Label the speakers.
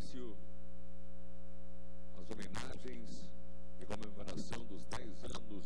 Speaker 1: início as homenagens e comemoração dos 10 anos